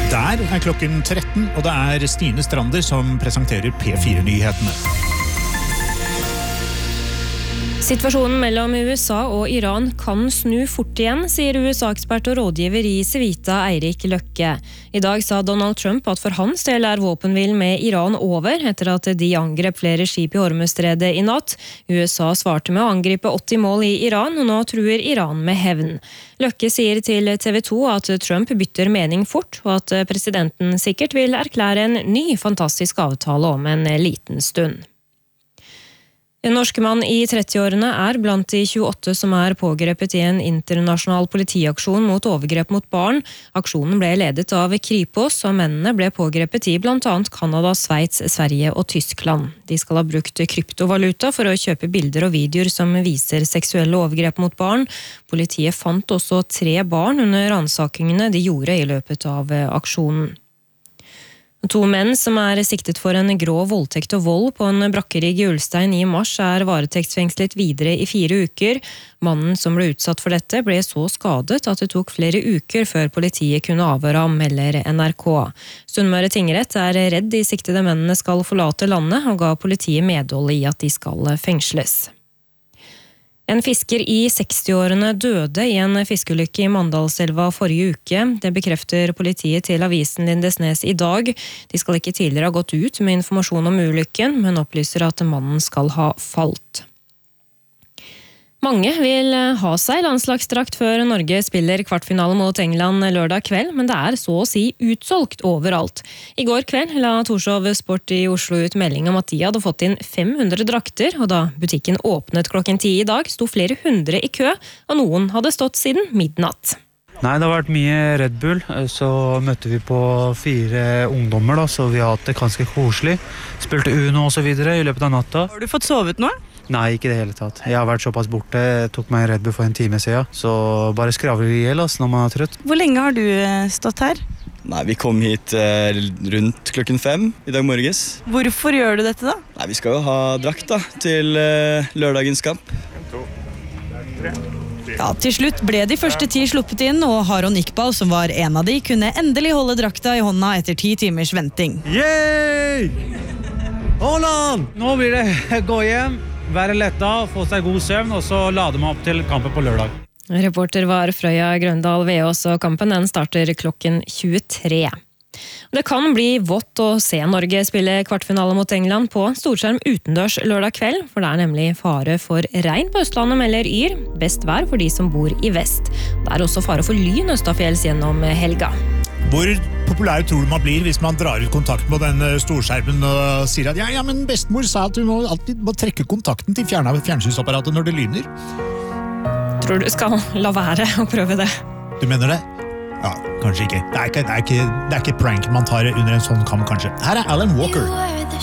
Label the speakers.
Speaker 1: Der klokken 13, og det Stine Strander som presenterer P4-nyhetene.
Speaker 2: Situasjonen mellom USA og Iran kan snu fort igjen, sier USA-ekspert og rådgiver i Civita Eirik Løkke. I dag sa Donald Trump at for hans del våpenhvilen med Iran over, etter at de angrep flere skip i Hormuzstredet i natt. USA svarte med å angripe 80 mål i Iran, og nå truer Iran med hevn. Løkke sier til TV 2 at Trump bytter mening fort, og at presidenten sikkert vil erklære en ny fantastisk avtale om en liten stund. En norsk mann i 30-årene blant de 28 som pågrepet i en internasjonal politiaksjon mot overgrep mot barn. Aksjonen ble ledet av Kripos, og mennene ble pågrepet i blant annet Kanada, Sveits, Sverige og Tyskland. De skal ha brukt kryptovaluta for å kjøpe bilder og videoer som viser seksuelle overgrep mot barn. Politiet fant også 3 barn under ransakingene de gjorde i løpet av aksjonen. 2 menn som siktet for en grov voldtekt og vold på en brakkerigg i Ulstein i mars varetektsfengslet videre i 4 uker. Mannen som ble utsatt for dette ble så skadet at det tok flere uker før politiet kunne avhøre ham, melder NRK. Sunnmøre tingrett redd de siktede mennene skal forlate landet og ga politiet medhold i at de skal fengsles. En fisker i 60-årene døde i en fiskeulykke i Mandalselva forrige uke. Det bekrefter politiet til avisen Lindesnes i dag. De skal ikke tidligere ha gått ut med informasjon om ulykken, men opplyser at mannen skal ha falt. Mange vil ha seg landslagsdrakt før Norge spiller kvartfinale mot England lørdag kveld, men det så å si utsolgt overalt. I går kveld la Torshov Sport i Oslo ut melding om at de hadde fått inn 500 drakter, og da butikken åpnet klokken 10 i dag, sto flere hundre i kø, og noen hadde stått siden midnatt.
Speaker 3: Nei, det har vært mye Red Bull, så møtte vi på 4 ungdommer, så vi har hatt det ganske koselig. Spilte Uno og så videre i løpet av natta.
Speaker 4: Har du fått sovet noe?
Speaker 3: Nei, ikke det hele tatt. Jeg har vært såpass borte, tok meg en Red Bull for en time siden, så bare skravler i hjel når man trøtt.
Speaker 4: Hvor lenge har du stått her?
Speaker 5: Nei, vi kom hit rundt klokken 5 i dag morges.
Speaker 4: Hvorfor gjør du dette da?
Speaker 5: Nei, vi skal jo ha drakt da, til lørdagens kamp.
Speaker 4: Ja, til slutt ble de første 10 sluppet inn, og Haron Iqbal, som var en av de, kunne endelig holde drakta i hånda etter 10 timers venting.
Speaker 3: Yay! Holland! Nå blir det gå hjem, være letta, få seg god søvn, og så lade meg opp til kampen på lørdag.
Speaker 2: Reporter var Frøya Grøndal Veås, og kampen den starter klokken 23. Det kan bli vått å se Norge spille kvartfinale mot England på storskjerm utendørs lørdag kveld, for det nemlig fare for regn på Østlandet, melder Yr. Best vær for de som bor i vest. Det også fare for lyn østafjells gjennom helga.
Speaker 1: Hvor populær tror du man blir hvis man drar ut kontakt med den storskjermen og sier at ja, men bestemor sa at du alltid må trekke kontakten til fjernsynsapparatet når det lyner?
Speaker 2: Tror du skal la være å prøve det?
Speaker 1: Du mener det? Ja, kanskje ikke. Det er ikke prank man tar under en sånn kamp, kanskje. Her Alan Walker.